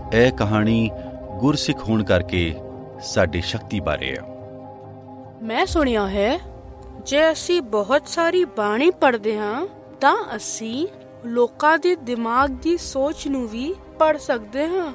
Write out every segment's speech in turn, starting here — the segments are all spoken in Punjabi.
ਇਹ ਕਹਾਣੀ ਗੁਰਸਿੱਖ ਹੋਣ ਕਰਕੇ ਸਾਡੀ ਸ਼ਕਤੀ ਬਾਰੇ ਆ। ਮੈਂ ਸੁਣਿਆ ਹੈ ਜੇ ਅਸੀਂ ਬਹੁਤ ਸਾਰੀ ਬਾਣੀ ਪੜ੍ਹਦੇ ਹਾਂ ਤਾਂ ਅਸੀਂ ਲੋਕਾਂ ਦੇ ਦਿਮਾਗ ਦੀ ਸੋਚ ਨੂੰ ਵੀ ਪੜ੍ਹ ਸਕਦੇ ਹਾਂ।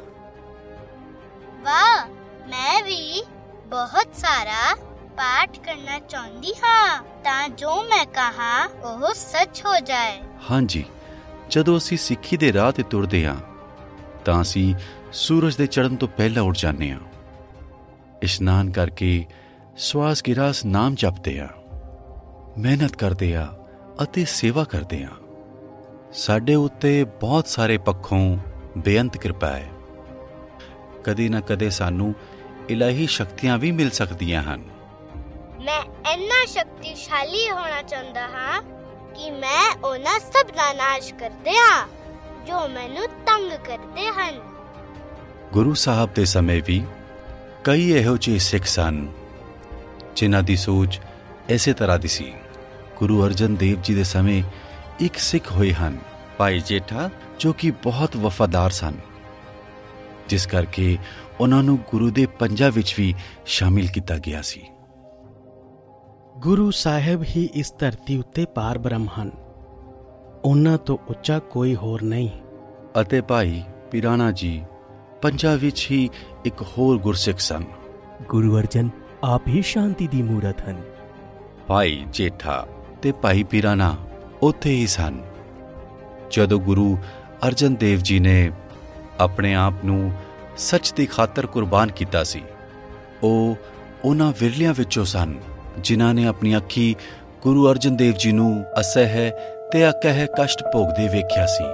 ਵਾਹ, ਮੈਂ ਵੀ ਬਹੁਤ ਸਾਰਾ ਪਾਠ ਕਰਨਾ ਚਾਹੁੰਦੀ ਹਾਂ ਤਾਂ ਜੋ ਮੈਂ ਕਹਾਂ ਉਹ ਸੱਚ ਹੋ ਜਾਏ। ਹਾਂਜੀ, ਜਦੋਂ ਅਸੀਂ ਸਿੱਖੀ ਦੇ ਰਾਹ ਤੇ ਤੁਰਦੇ ਹਾਂ ਤਾਂ ਅਸੀਂ ਸੂਰਜ ਦੇ ਚੜ੍ਹਨ ਤੋਂ ਪਹਿਲਾਂ ਉੱਠ ਜਾਂਦੇ ਹਾਂ। ਇਸ਼ਨਾਨ ਕਰਕੇ ਸਵਾਸ ਗਿਰਾਸ ਨਾਮ ਜਪਦੇ ਹਾਂ, ਮਿਹਨਤ ਕਰਦੇ ਹਾਂ ਅਤੇ ਸੇਵਾ ਕਰਦੇ ਹਾਂ। ਸਾਡੇ ਉੱਤੇ ਬਹੁਤ ਸਾਰੇ ਪੱਖੋਂ ਬੇਅੰਤ ਕਿਰਪਾ ਹੈ। ਕਦੇ ਨਾ ਕਦੇ ਸਾਨੂੰ ਇਲਾਹੀ ਸ਼ਕਤੀਆਂ ਵੀ ਮਿਲ ਸਕਦੀਆਂ ਹਨ। ਮੈਂ ਇੰਨਾ ਸ਼ਕਤੀਸ਼ਾਲੀ ਹੋਣਾ ਚਾਹੁੰਦਾ ਹਾਂ ਕਿ ਮੈਂ ਉਹਨਾਂ ਸਭ ਦਾ ਨਾਸ਼ ਕਰ ਦਿਆਂ ਜੋ ਮੈਨੂੰ ਤੰਗ ਕਰਦੇ ਹਨ। ਗੁਰੂ ਸਾਹਿਬ ਦੇ ਸਮੇਂ ਵੀ ਕਈ ਇਹੋ ਜਿਹੇ ਸਿੱਖ ਸਨ ਜਿਨ੍ਹਾਂ ਦੀ ਸੋਚ ਇਸੇ ਤਰ੍ਹਾਂ ਦੀ ਸੀ। ਗੁਰੂ ਅਰਜਨ ਦੇਵ ਜੀ ਦੇ ਸਮੇਂ ਇੱਕ ਸਿੱਖ ਹੋਏ ਹਨ, ਭਾਈ ਜੇਠਾ, ਜੋ ਕਿ ਬਹੁਤ ਵਫਾਦਾਰ ਸਨ, ਜਿਸ ਕਰਕੇ ਉਹਨਾਂ ਨੂੰ ਗੁਰੂ ਦੇ ਪੰਜਾਂ ਵਿੱਚ ਵੀ ਸ਼ਾਮਿਲ ਕੀਤਾ ਗਿਆ ਸੀ। ਗੁਰੂ ਸਾਹਿਬ ਹੀ ਇਸ ਧਰਤੀ ਉੱਤੇ ਪਾਰ ਬ੍ਰਹਮ ਹਨ, ਉਹਨਾਂ ਤੋਂ ਉੱਚਾ ਕੋਈ ਹੋਰ ਨਹੀਂ। ਅਤੇ ਭਾਈ ਪਿਰਾਣਾ ਜੀ ਪੰਜਾਂ ਵਿੱਚ ਹੀ ਇੱਕ ਹੋਰ ਗੁਰਸਿੱਖ ਸਨ। ਗੁਰੂ ਅਰਜਨ ਆਪ ਹੀ ਸ਼ਾਂਤੀ ਦੀ ਮੂਰਤ ਹਨ। ਭਾਈ ਜੇਠਾ ਤੇ ਭਾਈ ਪਿਰਾਣਾ ਉੱਥੇ ਹੀ ਸਨ ਜਦੋਂ ਗੁਰੂ ਅਰਜਨ ਦੇਵ ਜੀ ਨੇ ਆਪਣੇ ਆਪ ਨੂੰ ਸੱਚ ਦੀ ਖਾਤਰ ਕੁਰਬਾਨ ਕੀਤਾ ਸੀ। ਉਹ ਉਹਨਾਂ ਵਿਰਲਿਆਂ ਵਿੱਚੋਂ ਸਨ ਜਿਨ੍ਹਾਂ ਨੇ ਆਪਣੀ ਅੱਖੀ ਗੁਰੂ ਅਰਜਨ ਦੇਵ ਜੀ ਨੂੰ ਅਸਹਿ ਤੇ ਅਕਹਿ ਕਸ਼ਟ ਭੋਗਦੇ ਵੇਖਿਆ ਸੀ।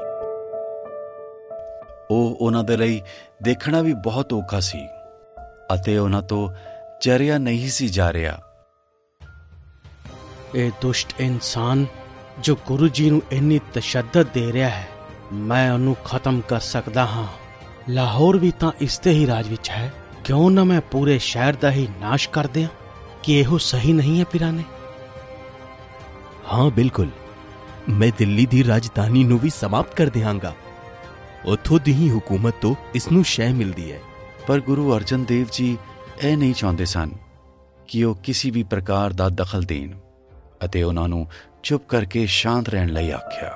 ਉਹ ਉਹਨਾਂ ਦੇ ਲਈ ਦੇਖਣਾ ਵੀ ਬਹੁਤ ਔਖਾ ਸੀ ਅਤੇ ਉਹਨਾਂ ਤੋਂ ਚਰਿਆ ਨਹੀਂ ਸੀ ਜਾ ਰਿਹਾ। ਇਹ ਦੁਸ਼ਟ ਇਨਸਾਨ ਜੋ ਗੁਰੂ ਜੀ ਨੂੰ ਇੰਨੀ ਤਸ਼ੱਦਦ ਦੇ ਰਿਹਾ ਹੈ, ਮੈਂ ਉਹਨੂੰ ਖਤਮ ਕਰ ਸਕਦਾ ਹਾਂ। ਲਾਹੌਰ ਵੀ ਤਾਂ ਇਸ ਦੇ ਹੀ ਰਾਜ ਵਿੱਚ ਹੈ, ਕਿਉਂ ਨਾ ਮੈਂ ਪੂਰੇ ਸ਼ਹਿਰ ਦਾ ਹੀ ਨਾਸ਼ ਕਰ ਦਿਆਂ। ਕਿ ਇਹੋ ਸਹੀ ਨਹੀਂ ਹੈ ਪਿਰਾਨੇ? ਹਾਂ ਬਿਲਕੁਲ, ਮੈਂ ਦਿੱਲੀ ਦੀ ਰਾਜਧਾਨੀ ਨੂੰ ਵੀ ਸਮਾਪਤ ਕਰ ਦਿਆਂਗਾ। ਉੱਥੋਂ ਦੀ ਹੀ ਹੁਕੂਮਤ ਤੋਂ ਇਸ ਨੂੰ ਸ਼ੈ ਮਿਲਦੀ ਹੈ। ਪਰ ਗੁਰੂ ਅਰਜਨ ਦੇਵ ਜੀ ਇਹ ਨਹੀਂ ਚਾਹੁੰਦੇ ਸਨ ਕਿ ਉਹ ਕਿਸੇ ਵੀ ਪ੍ਰਕਾਰ ਦਾ ਦਖਲ ਦੇਣ ਅਤੇ ਉਹਨਾਂ ਨੂੰ ਚੁੱਪ ਕਰਕੇ ਸ਼ਾਂਤ ਰਹਿਣ ਲਈ ਆਖਿਆ।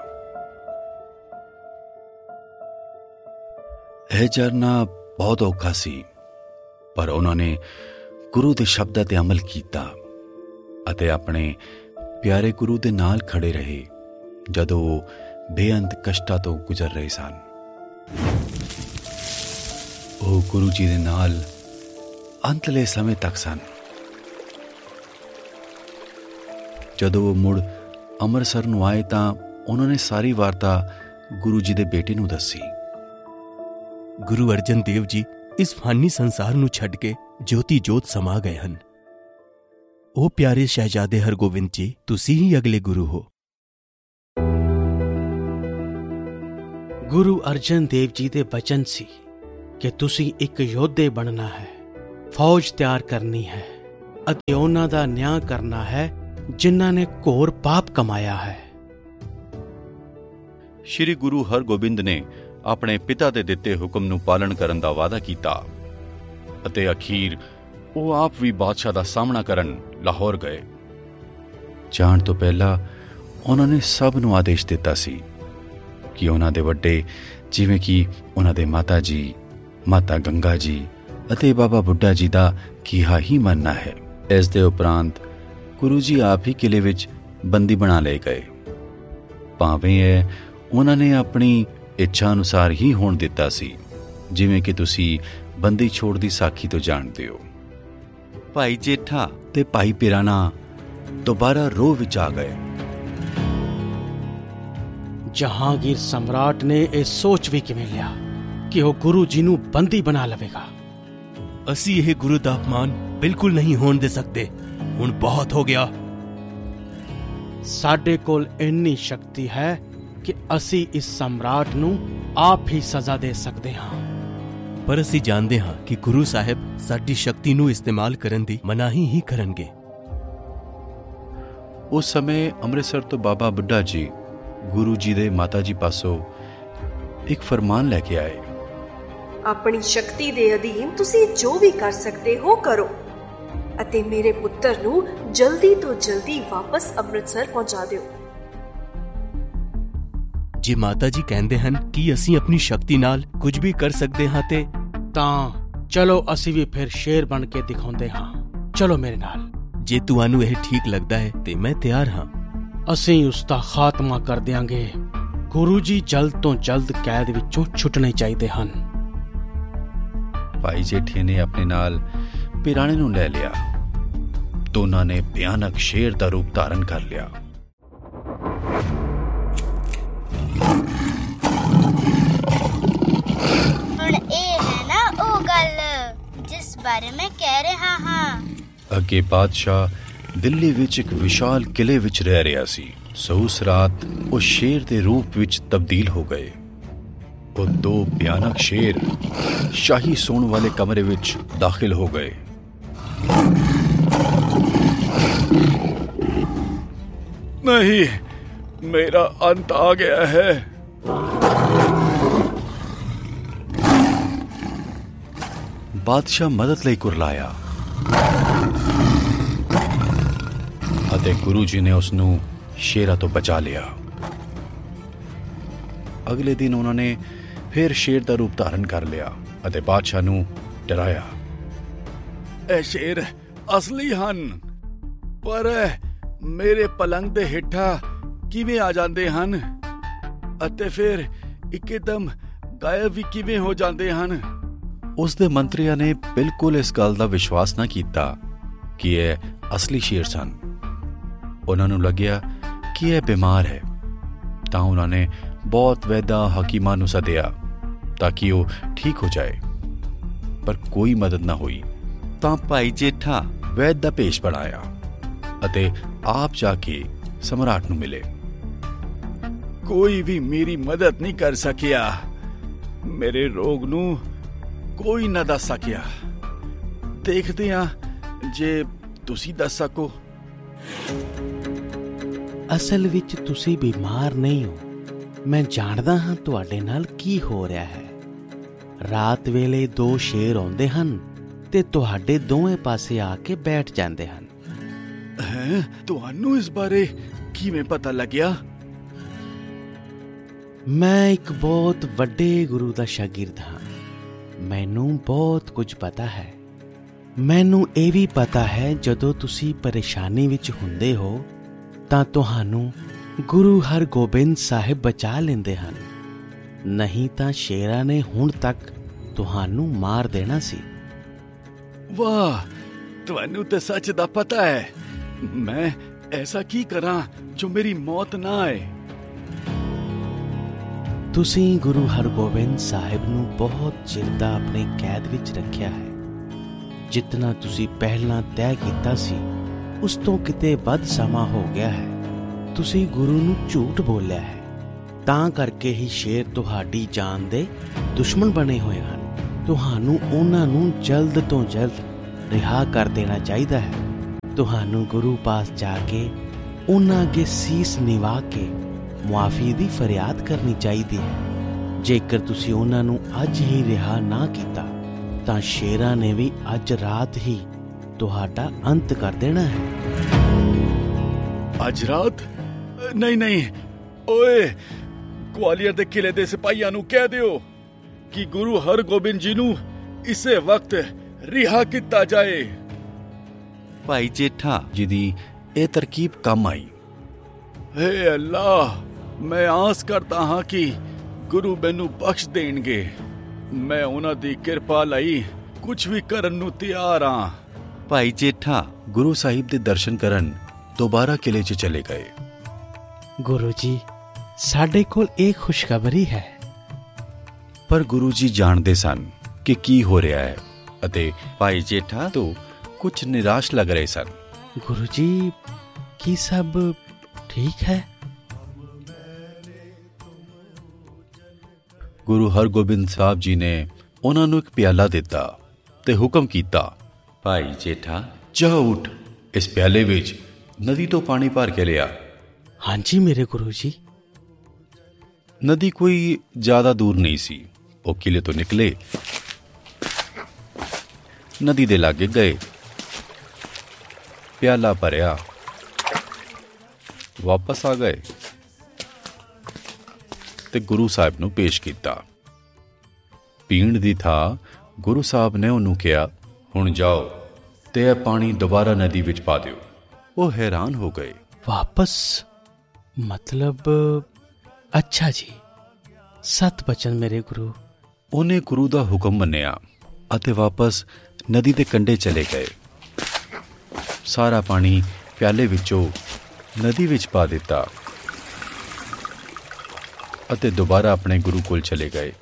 ਇਹ ਜਰਨਾ ਬਹੁਤ ਔਖਾ ਸੀ, ਪਰ ਉਹਨਾਂ ਨੇ ਗੁਰੂ ਦੇ ਸ਼ਬਦਾਂ ਤੇ ਅਮਲ ਕੀਤਾ ਅਤੇ ਆਪਣੇ ਪਿਆਰੇ ਗੁਰੂ ਦੇ ਨਾਲ ਖੜੇ ਰਹੇ ਜਦੋਂ ਉਹ ਬੇਅੰਤ ਕਸ਼ਟਾਂ ਤੋਂ ਗੁਜ਼ਰ ਰਹੇ ਸਨ। ਉਹ ਗੁਰੂ ਜੀ ਦੇ ਨਾਲ ਅੰਤਲੇ ਸਮੇਂ ਤੱਕ ਸਨ। ਜਦੋਂ ਉਹ ਮੁੜ ਅੰਮ੍ਰਿਤਸਰ ਨੂੰ ਆਏ ਤਾਂ ਉਹਨਾਂ ਨੇ ਸਾਰੀ ਵਾਰਤਾ ਗੁਰੂ ਜੀ ਦੇ ਬੇਟੇ ਨੂੰ ਦੱਸੀ। ਗੁਰੂ ਅਰਜਨ ਦੇਵ ਜੀ ਇਸ ਫਾਨੀ ਸੰਸਾਰ ਨੂੰ ਛੱਡ ਕੇ ਜੋਤੀ ਜੋਤ ਸਮਾ ਗਏ ਹਨ। ਉਹ ਪਿਆਰੇ ਸ਼ਹਿਜ਼ਾਦੇ ਹਰਗੋਬਿੰਦ ਜੀ, ਤੁਸੀਂ ਹੀ ਅਗਲੇ ਗੁਰੂ ਹੋ। ਗੁਰੂ ਅਰਜਨ ਦੇਵ ਜੀ ਦੇ ਬਚਨ ਸੀ ਕਿ ਤੁਸੀਂ ਇੱਕ ਯੋਧੇ ਬਣਨਾ ਹੈ, ਫੌਜ ਤਿਆਰ ਕਰਨੀ ਹੈ ਅਤੇ ਉਹਨਾਂ ਦਾ ਨਿਆਂ ਕਰਨਾ ਹੈ ਜਿਨ੍ਹਾਂ ਨੇ ਘੋਰ ਪਾਪ ਕਮਾਇਆ ਹੈ। ਸ਼੍ਰੀ ਗੁਰੂ ਹਰਗੋਬਿੰਦ ਨੇ ਆਪਣੇ ਪਿਤਾ ਦੇ ਦਿੱਤੇ ਹੁਕਮ ਨੂੰ ਪਾਲਣ ਕਰਨ ਦਾ ਵਾਅਦਾ ਕੀਤਾ ਅਤੇ ਅਖੀਰ ਉਹ ਆਪ ਵੀ ਬਾਦਸ਼ਾਹ ਦਾ ਸਾਹਮਣਾ ਕਰਨ ਲਾਹੌਰ ਗਏ। ਜਾਣ ਤੋਂ ਪਹਿਲਾਂ ਉਹਨਾਂ ਨੇ ਸਭ ਨੂੰ ਆਦੇਸ਼ ਦਿੱਤਾ ਸੀ ਕਿ ਉਹਨਾਂ ਦੇ ਵੱਡੇ, ਜਿਵੇਂ ਕਿ ਉਹਨਾਂ ਦੇ ਮਾਤਾ ਜੀ, ਮਾਤਾ ਗੰਗਾ ਜੀ ਅਤੇ ਬਾਬਾ ਬੁੱਢਾ ਜੀ ਦਾ ਕਿਹਾ ਹੀ ਮੰਨਣਾ ਹੈ। ਇਸ ਦੇ ਉਪਰੰਤ ਗੁਰੂ ਜੀ ਆਪ ਹੀ ਕਿਲੇ ਵਿੱਚ ਬੰਦੀ ਬਣਾ ਲਏ ਗਏ। ਭਾਵੇਂ ਇਹ ਉਹਨਾਂ ਨੇ ਆਪਣੀ ਇੱਛਾ ਅਨੁਸਾਰ ਹੀ ਹੋਣ ਦਿੱਤਾ ਸੀ, ਜਿਵੇਂ ਕਿ ਤੁਸੀਂ ਬੰਦੀ ਛੋੜ ਦੀ ਸਾਖੀ ਤੋਂ ਜਾਣਦੇ ਹੋ। ਭਾਈ ਜੇਠਾ ਤੇ ਭਾਈ ਪਿਰਾਣਾ ਦੁਬਾਰਾ ਰੋਹ ਵਿੱਚ ਆ ਗਏ। ਜਹਾਂਗੀਰ ਸਮਰਾਟ ਨੇ ਇਹ ਸੋਚ ਵੀ ਕਿਵੇਂ ਲਿਆ ਕਿ ਉਹ ਗੁਰੂ ਜੀ ਨੂੰ ਬੰਦੀ ਬਣਾ ਲਵੇਗਾ? ਅਸੀਂ ਇਹ ਗੁਰੂ ਦਾ ਅਪਮਾਨ ਬਿਲਕੁਲ ਨਹੀਂ ਹੋਣ ਦੇ ਸਕਦੇ। ਹੁਣ ਬਹੁਤ ਹੋ ਗਿਆ। ਸਾਡੇ ਕੋਲ ਇੰਨੀ ਸ਼ਕਤੀ ਹੈ ਕਿ ਅਸੀਂ ਇਸ ਸਮਰਾਟ ਨੂੰ ਆਪ ਹੀ ਸਜ਼ਾ ਦੇ ਸਕਦੇ ਹਾਂ। ਪਰ ਅਸੀਂ ਜਾਣਦੇ ਹਾਂ ਕਿ ਗੁਰੂ ਸਾਹਿਬ ਸਾਡੀ ਸ਼ਕਤੀ ਨੂੰ ਇਸਤੇਮਾਲ ਕਰਨ ਦੀ ਮਨਾਹੀ ਹੀ ਕਰਨਗੇ। ਉਸ ਸਮੇਂ ਅੰਮ੍ਰਿਤਸਰ ਤੋਂ ਬਾਬਾ ਬੁੱਢਾ ਜੀ ਗੁਰੂ ਜੀ ਦੇ ਮਾਤਾ ਜੀ ਪਾਸੋਂ ਇੱਕ ਫਰਮਾਨ ਲੈ ਕੇ ਆਏ। ਆਪਣੀ ਸ਼ਕਤੀ ਦੇ ਅਧੀਨ ਤੁਸੀਂ ਜੋ ਵੀ ਕਰ ਸਕਦੇ ਹੋ ਕਰੋ ਅਤੇ ਮੇਰੇ ਪੁੱਤਰ ਨੂੰ ਜਲਦੀ ਤੋਂ ਜਲਦੀ ਵਾਪਸ ਅੰਮ੍ਰਿਤਸਰ ਪਹੁੰਚਾ ਦਿਓ। ਜੇ ਮਾਤਾ ਜੀ ਕਹਿੰਦੇ ਹਨ ਕਿ ਅਸੀਂ ਆਪਣੀ ਸ਼ਕਤੀ ਨਾਲ ਕੁਝ ਵੀ ਕਰ ਸਕਦੇ ਹਾਂ ਤੇ ਤਾਂ ਚਲੋ ਅਸੀਂ ਵੀ ਫਿਰ ਸ਼ੇਰ ਬਣ ਕੇ ਦਿਖਾਉਂਦੇ ਹਾਂ। ਚਲੋ ਮੇਰੇ ਨਾਲ। ਜੇ ਤੁਹਾਨੂੰ ਇਹ ਠੀਕ ਲੱਗਦਾ ਹੈ ਤੇ ਮੈਂ ਤਿਆਰ ਹਾਂ। ਅਸੀਂ ਉਸ ਦਾ ਖਾਤਮਾ ਕਰ ਦਿਆਂਗੇ। ਗੁਰੂ ਜੀ ਜਲਦ ਤੋਂ ਜਲਦ ਕੈਦ ਵਿੱਚੋਂ ਛੁੱਟਣੇ ਚਾਹੀਦੇ ਹਨ। ਭਾਈ ਜੇਠੇ ਨੇ ਆਪਣੇ ਨਾਲ ਪਿਰਾਣੇ ਨੂੰ ਲੈ ਲਿਆ। ਦੋਨਾਂ ਨੇ ਭਿਆਨਕ ਸ਼ੇਰ ਦਾ ਰੂਪ ਧਾਰਨ ਕਰ ਲਿਆ। ਹੁਣ ਇਹ ਹੈ ਨਾ ਉਹ ਗੱਲ ਜਿਸ ਬਾਰੇ ਮੈਂ ਕਹਿ ਰਿਹਾ ਹਾਂ। ਅੱਗੇ ਬਾਦਸ਼ਾਹ ਦਿੱਲੀ ਵਿੱਚ ਇੱਕ ਵਿਸ਼ਾਲ ਕਿਲੇ ਵਿੱਚ ਰਹਿ ਰਿਹਾ ਸੀ। ਸੋ ਉਸ ਰਾਤ ਉਹ ਸ਼ੇਰ ਦੇ ਰੂਪ ਵਿੱਚ ਤਬਦੀਲ ਹੋ ਗਏ। ਉਹ ਦੋ ਭਿਆਨਕ ਸ਼ੇਰ ਸ਼ਾਹੀ ਸੌਣ ਵਾਲੇ ਕਮਰੇ ਵਿੱਚ ਦਾਖਿਲ ਹੋ ਗਏ। ਨਹੀਂ, ਮੇਰਾ ਅੰਤ ਆ ਗਿਆ ਹੈ। ਬਾਦਸ਼ਾਹ ਮਦਦ ਲਈ ਕੁਰਲਾਇਆ ਅਤੇ ਗੁਰੂ ਜੀ ਨੇ ਉਸ ਨੂੰ ਸ਼ੇਰਾਂ ਤੋਂ ਬਚਾ ਲਿਆ। ਅਗਲੇ ਦਿਨ ਉਹਨਾਂ ਨੇ ਫਿਰ ਸ਼ੇਰ ਦਾ ਰੂਪ ਧਾਰਨ ਕਰ ਲਿਆ ਅਤੇ ਬਾਦਸ਼ਾਹ ਨੂੰ ਡਰਾਇਆ। ਇਹ ਸ਼ੇਰ ਅਸਲੀ ਹਨ, ਪਰ ਮੇਰੇ ਪਲੰਗ ਦੇ ਹੇਠਾਂ ਕਿਵੇਂ ਆ ਜਾਂਦੇ ਹਨ ਅਤੇ ਫਿਰ ਇੱਕਦਮ ਗਾਇਬ ਵੀ ਕਿਵੇਂ ਹੋ ਜਾਂਦੇ ਹਨ। ਉਸ ਦੇ ਮੰਤਰੀਆਂ ਨੇ ਬਿਲਕੁਲ ਇਸ ਗੱਲ ਦਾ ਵਿਸ਼ਵਾਸ ਨਾ ਕੀਤਾ ਕਿ ਇਹ ਅਸਲੀ ਸ਼ੇਰ ਸਨ। ਉਹਨਾਂ ਨੂੰ ਲੱਗਿਆ ਕਿ ਇਹ ਬਿਮਾਰ ਹੈ, ਤਾਂ ਉਹਨਾਂ ਨੇ ਬਹੁਤ ਵੈਦਾਂ ਹਕੀਮਾਂ ਨੂੰ ਸੱਦਿਆ ਤਾਂ ਕਿ ਉਹ ਠੀਕ ਹੋ ਜਾਏ, ਪਰ ਕੋਈ ਮਦਦ ਨਾ ਹੋਈ। ਤਾਂ ਭਾਈ ਜੇਠਾ ਵੈਦ ਦਾ ਭੇਸ਼ ਬਣਾਇਆ ਅਤੇ ਆਪ ਜਾ ਕੇ ਸਮਰਾਟ ਨੂੰ ਮਿਲੇ। ਕੋਈ ਵੀ ਮੇਰੀ ਮਦਦ ਨਹੀਂ ਕਰ ਸਕਿਆ। ਮੇਰੇ ਰੋਗ ਨੂੰ ਕੋਈ ਨਾ ਦੱਸ ਸਕਿਆ। ਦੇਖਦੇ ਹਾਂ ਜੇ ਤੁਸੀਂ ਦੱਸ ਸਕੋ। ਅਸਲ ਵਿੱਚ ਤੁਸੀਂ ਬਿਮਾਰ ਨਹੀਂ ਹੋ। ਮੈਂ ਜਾਣਦਾ ਹਾਂ ਤੁਹਾਡੇ ਨਾਲ ਕੀ ਹੋ ਰਿਹਾ ਹੈ। ਰਾਤ ਵੇਲੇ ਦੋ ਸ਼ੇਰ ਆਉਂਦੇ ਹਨ ਤੇ ਤੁਹਾਡੇ ਦੋਵੇਂ ਪਾਸੇ ਆ ਕੇ ਬੈਠ ਜਾਂਦੇ ਹਨ। ਤੁਹਾਨੂੰ ਇਸ ਬਾਰੇ ਕਿਵੇਂ ਪਤਾ ਲੱਗਿਆ? ਮੈਂ ਇੱਕ ਬਹੁਤ ਵੱਡੇ ਗੁਰੂ ਦਾ ਸ਼ਾਗਿਰਦ ਹਾਂ। ਮੈਨੂੰ ਬਹੁਤ ਕੁਝ ਪਤਾ ਹੈ। ਮੈਨੂੰ ਇਹ ਵੀ ਪਤਾ ਹੈ ਜਦੋਂ ਤੁਸੀਂ ਪਰੇਸ਼ਾਨੀ ਵਿੱਚ ਹੁੰਦੇ ਹੋ ਤਾਂ ਤੁਹਾਨੂੰ ਗੁਰੂ ਹਰਗੋਬਿੰਦ ਸਾਹਿਬ ਬਚਾ ਲੈਂਦੇ ਹਨ, ਨਹੀਂ ਤਾਂ ਸ਼ੇਰਾਂ ਨੇ ਹੁਣ ਤੱਕ ਤੁਹਾਨੂੰ ਮਾਰ ਦੇਣਾ ਸੀ। ਵਾਹ, ਤੁਹਾਨੂੰ ਤੇ ਸੱਚ ਦਾ ਪਤਾ ਹੈ। ਮੈਂ ਐਸਾ ਕੀ ਕਰਾਂ ਜੋ ਮੇਰੀ ਮੌਤ ਨਾ ਆਏ? ਤੁਸੀਂ ਗੁਰੂ ਹਰਗੋਬਿੰਦ ਸਾਹਿਬ ਨੂੰ ਬਹੁਤ ਚਿਰ ਦਾ ਆਪਣੇ ਕੈਦ ਵਿੱਚ ਰੱਖਿਆ ਹੈ। ਜਿਤਨਾ ਤੁਸੀਂ ਪਹਿਲਾਂ ਤੈਅ ਕੀਤਾ ਸੀ ਉਸ ਤੋਂ ਕਿਤੇ ਵੱਧ ਸਮਾਂ ਹੋ ਗਿਆ ਹੈ। ਤੁਸੀਂ ਗੁਰੂ ਨੂੰ ਝੂਠ ਬੋਲਿਆ ਹੈ, ਤਾਂ ਕਰਕੇ ਹੀ ਸ਼ੇਰ ਤੁਹਾਡੀ ਜਾਨ ਦੇ ਦੁਸ਼ਮਣ ਬਣੇ ਹੋਏ ਹਨ। ਤੁਹਾਨੂੰ ਉਹਨਾਂ ਨੂੰ ਜਲਦ ਤੋਂ ਜਲਦ ਰਿਹਾ ਕਰ ਦੇਣਾ ਚਾਹੀਦਾ ਹੈ। ਤੁਹਾਨੂੰ ਗੁਰੂ ਪਾਸ ਜਾ ਕੇ ਉਹਨਾਂ ਅੱਗੇ ਸੀਸ ਨਿਵਾ ਕੇ ਮੁਆਫੀ ਦੀ ਫਰਿਆਦ ਕਰਨੀ ਚਾਹੀਦੀ ਹੈ। ਜੇਕਰ ਤੁਸੀਂ ਉਹਨਾਂ ਨੂੰ ਅੱਜ ਹੀ ਰਿਹਾ ਨਾ ਕੀਤਾ ਤਾਂ ਸ਼ੇਰਾਂ ਨੇ ਵੀ ਅੱਜ ਰਾਤ ਹੀ ਤੁਹਾਡਾ ਅੰਤ ਕਰ ਦੇਣਾ ਹੈ। ਅੱਜ ਰਾਤ? ਨਹੀਂ, ਓਏ, ਗਵਾਲੀਅਰ ਦੇ ਕਿਲੇ ਦੇ ਸਿਪਾਹੀਆਂ ਨੂੰ ਕਹਿ ਦਿਓ ਕਿ ਗੁਰੂ ਹਰਗੋਬਿੰਦ ਜੀ ਨੂੰ ਇਸੇ ਵਕਤ ਰਿਹਾ ਕੀਤਾ ਜਾਏ। ਭਾਈ ਜੇਠਾ ਜੀ ਦੀ ਇਹ ਤਰਕੀਬ ਕੰਮ ਆਈ। ਹੇ ਅੱਲਾਹ, ਮੈਂ ਆਸ ਕਰਦਾ ਹਾਂ ਕਿ ਗੁਰੂ ਮੈਨੂੰ ਬਖਸ਼ ਦੇਣਗੇ। ਮੈਂ ਉਹਨਾਂ ਦੀ ਕਿਰਪਾ ਲਈ ਕੁਝ ਵੀ ਕਰਨ ਨੂੰ ਤਿਆਰ ਹਾਂ। ਭਾਈ ਜੇਠਾ ਗੁਰੂ ਸਾਹਿਬ ਦੇ ਦਰਸ਼ਨ ਕਰਨ ਦੁਬਾਰਾ ਕਿਲੇ 'ਚ ਚਲੇ ਗਏ। ਗੁਰੂ ਜੀ, ਸਾਡੇ ਕੋਲ ਇਹ ਖੁਸ਼ਖਬਰੀ ਹੈ। ਪਰ ਗੁਰੂ ਜੀ ਜਾਣਦੇ ਸਨ ਕਿ ਕੀ ਹੋ ਰਿਹਾ ਹੈ ਅਤੇ ਭਾਈ ਜੇਠਾ ਤੋਂ ਕੁਝ ਨਿਰਾਸ਼ ਲੱਗ ਰਹੇ ਸਨ। ਗੁਰੂ ਜੀ, ਕੀ ਸਭ ਠੀਕ ਹੈ? ਗੁਰੂ ਹਰਗੋਬਿੰਦ ਸਾਹਿਬ ਜੀ ਨੇ ਉਹਨਾਂ ਨੂੰ ਇੱਕ ਪਿਆਲਾ ਦਿੱਤਾ ਤੇ ਹੁਕਮ ਕੀਤਾ, ਭਾਈ ਜੇਠਾ, ਜਾ ਉੱਠ, ਇਸ ਪਿਆਲੇ ਵਿੱਚ ਨਦੀ ਤੋਂ ਪਾਣੀ ਭਰ ਕੇ ਲਿਆ। ਹਾਂਜੀ ਮੇਰੇ ਗੁਰੂ ਜੀ। ਨਦੀ ਕੋਈ ਜ਼ਿਆਦਾ ਦੂਰ ਨਹੀਂ ਸੀ। ਉਹ ਕਿਲੇ ਤੋਂ ਨਿਕਲੇ, ਨਦੀ ਦੇ ਲਾਗੇ ਗਏ, ਪਿਆਲਾ ਭਰਿਆ, ਵਾਪਸ ਆ ਗਏ ਤੇ ਗੁਰੂ ਸਾਹਿਬ ਨੂੰ ਪੇਸ਼ ਕੀਤਾ। ਪੀਣ ਦੀ ਥਾਂ ਗੁਰੂ ਸਾਹਿਬ ਨੇ ਉਹਨੂੰ ਕਿਹਾ, ਹੁਣ ਜਾਓ ਤੇ ਇਹ ਪਾਣੀ ਦੁਬਾਰਾ ਨਦੀ ਵਿੱਚ ਪਾ ਦਿਓ। ਉਹ ਹੈਰਾਨ ਹੋ ਗਏ। ਵਾਪਸ ਮਤਲਬ? ਅੱਛਾ ਜੀ, ਸਤ ਬਚਨ ਮੇਰੇ ਗੁਰੂ। ਉਹਨੇ ਗੁਰੂ ਦਾ ਹੁਕਮ ਮੰਨਿਆ ਅਤੇ ਵਾਪਸ ਨਦੀ ਦੇ ਕੰਢੇ ਚਲੇ ਗਏ। ਸਾਰਾ ਪਾਣੀ ਪਿਆਲੇ ਵਿੱਚੋਂ ਨਦੀ ਵਿੱਚ ਪਾ ਦਿੱਤਾ ਅਤੇ ਦੁਬਾਰਾ ਆਪਣੇ ਗੁਰੂ ਕੋਲ ਚਲੇ ਗਏ।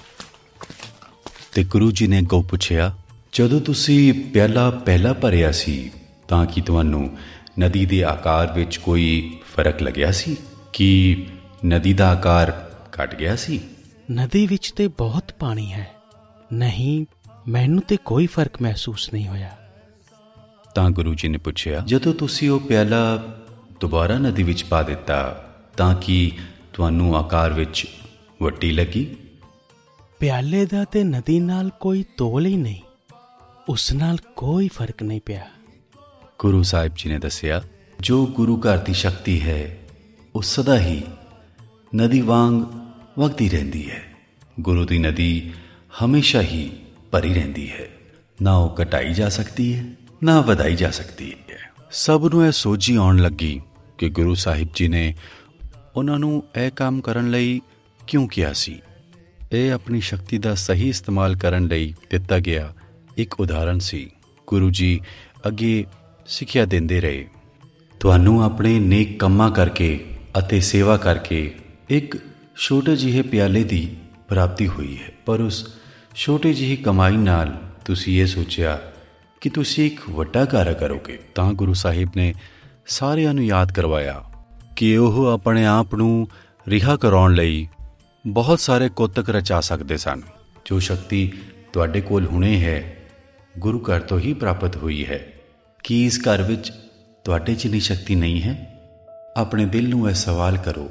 ਤੇ ਗੁਰੂ ਜੀ ਨੇ ਅੱਗੋਂ ਪੁੱਛਿਆ, ਜਦੋਂ ਤੁਸੀਂ ਪਿਆਲਾ ਪਹਿਲਾਂ ਭਰਿਆ ਸੀ ਤਾਂ ਕੀ ਤੁਹਾਨੂੰ ਨਦੀ ਦੇ ਆਕਾਰ ਵਿੱਚ ਕੋਈ ਫਰਕ ਲੱਗਿਆ ਸੀ? ਕਿ ਨਦੀ ਦਾ ਆਕਾਰ ਘਟ ਗਿਆ ਸੀ? ਨਦੀ ਵਿੱਚ ਤੇ ਬਹੁਤ ਪਾਣੀ ਹੈ। ਨਹੀਂ, ਮੈਨੂੰ ਤੇ ਕੋਈ ਫਰਕ ਮਹਿਸੂਸ ਨਹੀਂ ਹੋਇਆ। ਤਾਂ ਗੁਰੂ ਜੀ ਨੇ ਪੁੱਛਿਆ, ਜਦੋਂ ਤੁਸੀਂ ਉਹ ਪਿਆਲਾ ਦੁਬਾਰਾ ਨਦੀ ਵਿੱਚ ਪਾ ਦਿੱਤਾ ਤਾਂ ਕੀ ਤੁਹਾਨੂੰ ਆਕਾਰ ਵਿੱਚ ਵੱਟੀ ਲੱਗੀ? ਪਿਆਲੇ ਦਾ ਤੇ ਨਦੀ ਨਾਲ ਕੋਈ ਤੋਲ ਹੀ ਨਹੀਂ, ਉਸ ਨਾਲ ਕੋਈ ਫਰਕ ਨਹੀਂ ਪਿਆ। ਗੁਰੂ ਸਾਹਿਬ ਜੀ ਨੇ ਦੱਸਿਆ, ਜੋ ਗੁਰੂ ਘਰ ਦੀ ਸ਼ਕਤੀ ਹੈ ਉਹ ਸਦਾ ਹੀ ਨਦੀ ਵਾਂਗ ਵਗਦੀ ਰਹਿੰਦੀ ਹੈ। ਗੁਰੂ ਦੀ ਨਦੀ ਹਮੇਸ਼ਾ ਹੀ ਭਰੀ ਰਹਿੰਦੀ ਹੈ, ਨਾ ਉਹ ਘਟਾਈ ਜਾ ਸਕਦੀ ਹੈ ਨਾ ਵਧਾਈ ਜਾ ਸਕਦੀ ਹੈ। ਸਭ ਨੂੰ ਇਹ ਸੋਝੀ ਆਉਣ ਲੱਗੀ ਕਿ ਗੁਰੂ ਸਾਹਿਬ ਜੀ ਨੇ ਉਹਨਾਂ ਨੂੰ ਇਹ ਕੰਮ ਕਰਨ ਲਈ ਕਿਉਂ ਕਿਹਾ ਸੀ। ਇਹ ਆਪਣੀ ਸ਼ਕਤੀ ਦਾ ਸਹੀ ਇਸਤੇਮਾਲ ਕਰਨ ਲਈ ਦਿੱਤਾ ਗਿਆ ਇੱਕ ਉਦਾਹਰਨ ਸੀ। ਗੁਰੂ ਜੀ ਅੱਗੇ ਸਿੱਖਿਆ ਦਿੰਦੇ ਰਹੇ, ਤੁਹਾਨੂੰ ਆਪਣੇ ਨੇਕ ਕੰਮਾਂ ਕਰਕੇ ਅਤੇ ਸੇਵਾ ਕਰਕੇ ਇੱਕ ਛੋਟੇ ਜਿਹੇ ਪਿਆਲੇ ਦੀ ਪ੍ਰਾਪਤੀ ਹੋਈ ਹੈ, ਪਰ ਉਸ ਛੋਟੀ ਜਿਹੀ ਕਮਾਈ ਨਾਲ ਤੁਸੀਂ ਇਹ ਸੋਚਿਆ ਕਿ ਤੁਸੀਂ ਇੱਕ ਵੱਡਾ ਕਾਰਜ ਕਰੋਗੇ। ਤਾਂ ਗੁਰੂ ਸਾਹਿਬ ਨੇ ਸਾਰਿਆਂ ਨੂੰ ਯਾਦ ਕਰਵਾਇਆ ਕਿ ਉਹ ਆਪਣੇ ਆਪ ਨੂੰ ਰਿਹਾ ਕਰਾਉਣ ਲਈ ਬਹੁਤ ਸਾਰੇ ਕੋਤਕ ਰਚਾ ਸਕਦੇ ਸਨ। ਜੋ ਸ਼ਕਤੀ ਤੁਹਾਡੇ ਕੋਲ ਹੁਣੇ ਹੈ ਗੁਰੂ ਘਰ ਤੋਂ ਹੀ ਪ੍ਰਾਪਤ ਹੋਈ ਹੈ। ਕੀ ਇਸ ਘਰ ਵਿੱਚ ਤੁਹਾਡੇ 'ਚ ਇੰਨੀ ਸ਼ਕਤੀ ਨਹੀਂ ਹੈ? ਆਪਣੇ ਦਿਲ ਨੂੰ ਇਹ ਸਵਾਲ ਕਰੋ।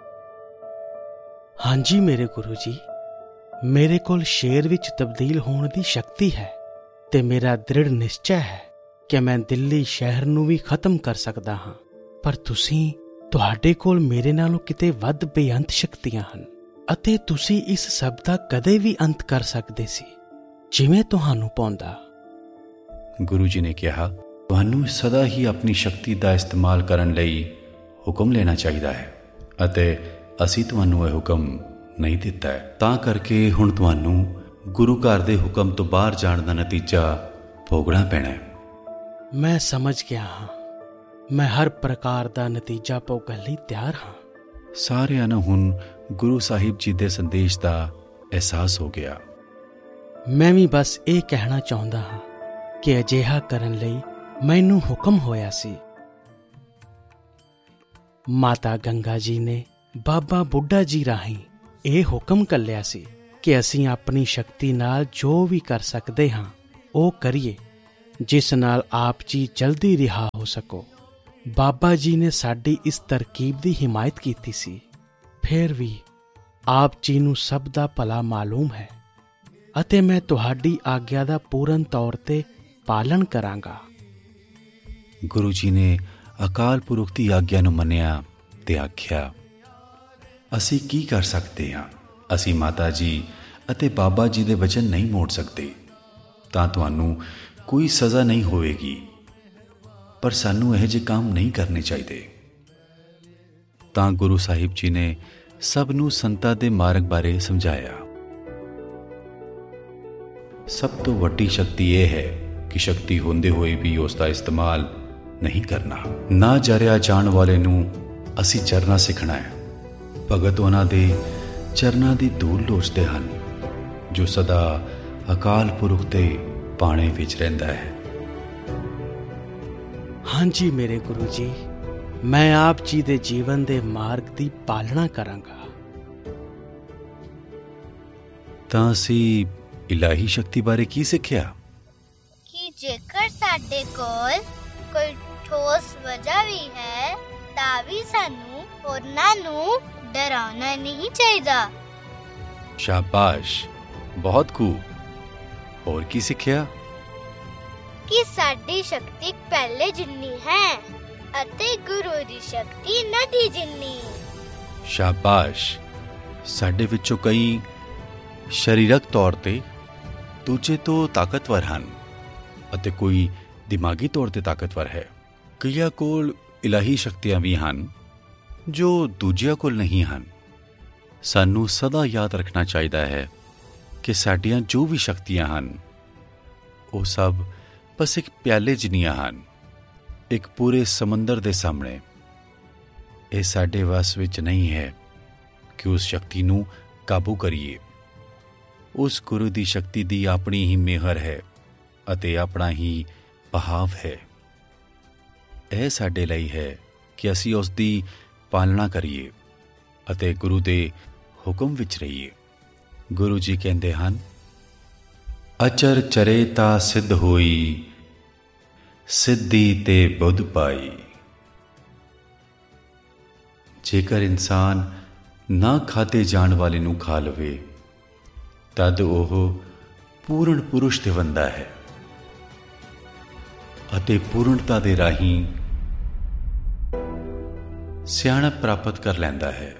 ਹਾਂਜੀ ਮੇਰੇ ਗੁਰੂ ਜੀ, ਮੇਰੇ ਕੋਲ ਸ਼ੇਰ ਵਿੱਚ ਤਬਦੀਲ ਹੋਣ ਦੀ ਸ਼ਕਤੀ ਹੈ ਤੇ ਮੇਰਾ ਦ੍ਰਿੜ ਨਿਸ਼ਚੈ ਹੈ ਕਿ ਮੈਂ ਦਿੱਲੀ ਸ਼ਹਿਰ ਨੂੰ ਵੀ ਖਤਮ ਕਰ ਸਕਦਾ ਹਾਂ। ਪਰ ਤੁਹਾਡੇ ਕੋਲ ਮੇਰੇ ਨਾਲੋਂ ਕਿਤੇ ਵੱਧ ਬੇਅੰਤ ਸ਼ਕਤੀਆਂ ਹਨ ਅਤੇ ਤੁਸੀਂ ਇਸ ਸਭ ਦਾ ਕਦੇ ਵੀ ਅੰਤ ਕਰ ਸਕਦੇ ਸੀ, ਜਿਵੇਂ ਤੁਹਾਨੂੰ ਪਾਉਂਦਾ। ਗੁਰੂ ਜੀ ਨੇ ਕਿਹਾ, ਤੁਹਾਨੂੰ ਸਦਾ ਹੀ ਆਪਣੀ ਸ਼ਕਤੀ ਦਾ ਇਸਤੇਮਾਲ ਕਰਨ ਲਈ ਹੁਕਮ ਲੈਣਾ ਚਾਹੀਦਾ ਹੈ ਅਤੇ ਅਸੀਂ ਤੁਹਾਨੂੰ ਇਹ ਹੁਕਮ ਨਹੀਂ ਦਿੱਤਾ ਹੈ। ਤਾਂ ਕਰਕੇ ਹੁਣ ਤੁਹਾਨੂੰ ਗੁਰੂ ਘਰ ਦੇ ਹੁਕਮ ਤੋਂ ਬਾਹਰ ਜਾਣ ਦਾ ਨਤੀਜਾ ਭੋਗਣਾ ਪੈਣਾ ਹੈ। ਮੈਂ ਸਮਝ ਗਿਆ ਹਾਂ, ਮੈਂ ਹਰ ਪ੍ਰਕਾਰ ਦਾ ਨਤੀਜਾ ਭੋਗਣ ਲਈ ਤਿਆਰ ਹਾਂ। ਸਾਰਿਆਂ ਨੂੰ ਹੁਣ ਗੁਰੂ ਸਾਹਿਬ ਜੀ ਦੇ ਸੰਦੇਸ਼ ਦਾ ਅਹਿਸਾਸ ਹੋ ਗਿਆ। ਮੈਂ ਵੀ ਬਸ ਇਹ ਕਹਿਣਾ ਚਾਹੁੰਦਾ ਹਾਂ ਕਿ ਅਜਿਹਾ ਕਰਨ ਲਈ ਮੈਨੂੰ ਹੁਕਮ ਹੋਇਆ ਸੀ। ਮਾਤਾ ਗੰਗਾ ਜੀ ਨੇ ਬਾਬਾ ਬੁੱਢਾ ਜੀ ਰਾਹੀਂ ਇਹ ਹੁਕਮ ਘੱਲਿਆ ਸੀ ਕਿ ਅਸੀਂ ਆਪਣੀ ਸ਼ਕਤੀ ਨਾਲ ਜੋ ਵੀ ਕਰ ਸਕਦੇ ਹਾਂ ਉਹ ਕਰੀਏ, ਜਿਸ ਨਾਲ ਆਪ ਜੀ ਜਲਦੀ ਰਿਹਾ ਹੋ ਸਕੋ। ਬਾਬਾ ਜੀ ਨੇ ਸਾਡੀ ਇਸ ਤਰਕੀਬ ਦੀ ਹਿਮਾਇਤ ਕੀਤੀ ਸੀ। ਫਿਰ ਵੀ ਆਪ ਜੀ ਨੂੰ ਸਭ ਦਾ ਭਲਾ ਮਾਲੂਮ ਹੈ ਅਤੇ ਮੈਂ ਤੁਹਾਡੀ ਆਗਿਆ ਦਾ ਪੂਰਨ ਤੌਰ ਤੇ ਪਾਲਣ ਕਰਾਂਗਾ। ਗੁਰੂ ਜੀ ਨੇ ਅਕਾਲ ਪੁਰਖ ਦੀ ਆਗਿਆ ਨੂੰ ਮੰਨਿਆ ਤੇ ਆਖਿਆ, ਅਸੀਂ ਕੀ ਕਰ ਸਕਦੇ ਹਾਂ? ਅਸੀਂ ਮਾਤਾ ਜੀ ਅਤੇ ਬਾਬਾ ਜੀ ਦੇ ਵਚਨ ਨਹੀਂ ਮੋੜ ਸਕਦੇ। ਤਾਂ ਤੁਹਾਨੂੰ ਕੋਈ ਸਜ਼ਾ ਨਹੀਂ ਹੋਵੇਗੀ, ਪਰ ਸਾਨੂੰ ਇਹੋ ਜਿਹੇ ਕੰਮ ਨਹੀਂ ਕਰਨੇ ਚਾਹੀਦੇ। ਤਾਂ ਗੁਰੂ ਸਾਹਿਬ ਜੀ ਨੇ ਸਭ ਨੂੰ ਸੰਤਾਂ ਦੇ ਮਾਰਗ ਬਾਰੇ ਸਮਝਾਇਆ। ਸਭ ਤੋਂ ਵੱਡੀ ਸ਼ਕਤੀ ਇਹ ਹੈ ਕਿ ਸ਼ਕਤੀ ਹੁੰਦੇ ਹੋਏ ਵੀ ਉਸ ਦਾ ਇਸਤੇਮਾਲ ਨਹੀਂ ਕਰਨਾ। ਨਾ ਜਰਿਆ ਜਾਣ ਵਾਲੇ ਨੂੰ ਅਸੀਂ ਚਰਨਾ ਸਿੱਖਣਾ ਹੈ। ਭਗਤ ਉਹਨਾਂ ਦੇ ਚਰਨਾਂ ਦੀ ਧੂਲ ਲੋਚਦੇ ਹਨ, ਜੋ ਸਦਾ ਅਕਾਲ ਪੁਰਖ ਦੇ ਪਾਣੇ ਵਿੱਚ ਰਹਿੰਦਾ ਹੈ। ਹਾਂਜੀ ਮੇਰੇ ਗੁਰੂ ਜੀ, ਮੈਂ ਆਪ ਜੀ ਦੇ ਜੀਵਨ ਦੇ ਮਾਰਗ ਦੀ ਪਾਲਣਾ ਕਰਾਂਗਾ। ਤਾਂ ਅਸੀਂ ਇਲਾਹੀ ਸ਼ਕਤੀ ਬਾਰੇ ਕੀ ਸਿੱਖਿਆ? ਕਿ ਜੇਕਰ ਸਾਡੇ ਕੋਲ ਕੋਈ ਠੋਸ ਵਜ੍ਹਾ ਵੀ ਹੈ ਤਾਂ ਵੀ ਸਾਨੂੰ ਉਹਨਾਂ ਨੂੰ ਡਰਾਉਣਾ ਨਹੀਂ ਚਾਹੀਦਾ। ਸ਼ਾਬਾਸ਼, ਬਹੁਤ ਖੂਬ। ਹੋਰ ਕੀ ਸਿੱਖਿਆ? ਕਿ ਸਾਡੀ ਸ਼ਕਤੀ ਪਹਿਲੇ ਜਿੰਨੀ ਹੈ ਅਤੇ ਗੁਰੂ ਦੀ ਸ਼ਕਤੀ ਨਦੀ ਜਿੰਨੀ। ਸ਼ਾਬਾਸ਼। ਸਾਡੇ ਵਿੱਚੋਂ ਕਈ ਸਰੀਰਕ ਤੌਰ ਤੇ ਦੂਜੇ ਤੋਂ ਤਾਕਤਵਰ ਹਨ ਅਤੇ ਕੋਈ ਦਿਮਾਗੀ ਤੌਰ ਤੇ ਤਾਕਤਵਰ ਹੈ। ਕਈਆਂ ਕੋਲ ਇਲਾਹੀ ਸ਼ਕਤੀਆਂ ਵੀ ਹਨ ਜੋ ਦੂਜਿਆਂ ਕੋਲ ਨਹੀਂ ਹਨ। ਸਾਨੂੰ ਸਦਾ ਯਾਦ ਰੱਖਣਾ ਚਾਹੀਦਾ ਹੈ ਕਿ ਸਾਡੀਆਂ ਜੋ ਵੀ ਸ਼ਕਤੀਆਂ ਹਨ ਉਹ ਸਭ ਬਸ ਇੱਕ ਪਿਆਲੇ ਜਿੰਨੀਆਂ ਹਨ, ਇੱਕ ਪੂਰੇ ਸਮੁੰਦਰ ਦੇ ਸਾਹਮਣੇ। ਇਹ ਸਾਡੇ ਵੱਸ ਵਿੱਚ ਨਹੀਂ ਹੈ ਕਿ ਉਸ ਸ਼ਕਤੀ ਨੂੰ ਕਾਬੂ ਕਰੀਏ। ਉਸ ਗੁਰੂ ਦੀ ਸ਼ਕਤੀ ਦੀ ਆਪਣੀ ਹੀ ਮਿਹਰ ਹੈ ਅਤੇ ਆਪਣਾ ਹੀ ਬਹਾਵ ਹੈ। ਇਹ ਸਾਡੇ ਲਈ ਹੈ ਕਿ ਅਸੀਂ ਉਸ ਦੀ ਪਾਲਣਾ ਕਰੀਏ ਅਤੇ ਗੁਰੂ ਦੇ ਹੁਕਮ ਵਿੱਚ ਰਹੀਏ। ਗੁਰੂ ਜੀ ਕਹਿੰਦੇ ਹਨ, ਅਚਰ ਚਰੇ ਤਾਂ ਸਿੱਧ ਹੋਈ, ਸਿੱਧੀ ਤੇ ਬੁੱਧ ਪਾਈ। ਜੇਕਰ ਇਨਸਾਨ ਨਾ ਖਾਧੇ ਜਾਣ ਵਾਲੇ ਨੂੰ ਖਾ ਲਵੇ ਤਦ ਉਹ ਪੂਰਨ ਪੁਰਸ਼ ਤੇ ਬਣਦਾ ਹੈ ਅਤੇ ਪੂਰਨਤਾ ਦੇ ਰਾਹੀਂ ਸਿਆਣਪ ਪ੍ਰਾਪਤ ਕਰ ਲੈਂਦਾ ਹੈ।